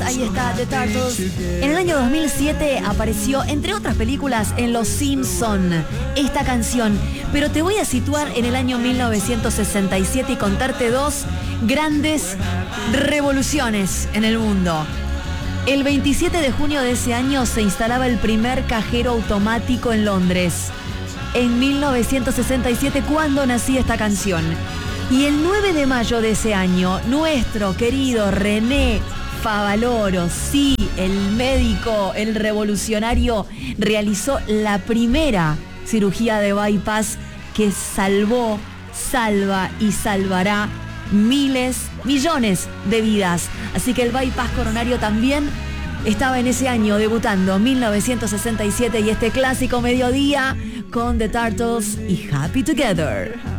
ahí está, The Turtles. En el año 2007 apareció, entre otras películas, en Los Simpson, esta canción. Pero te voy a situar en el año 1967 y contarte dos grandes revoluciones en el mundo. El 27 de junio de ese año se instalaba el primer cajero automático en Londres. En 1967, cuando nacía esta canción. Y el 9 de mayo de ese año, nuestro querido René Favaloro, sí, el médico, el revolucionario, realizó la primera cirugía de bypass que salvó, salva y salvará miles, millones de vidas. Así que el bypass coronario también estaba en ese año debutando, 1967, y este clásico mediodía con The Turtles y Happy Together.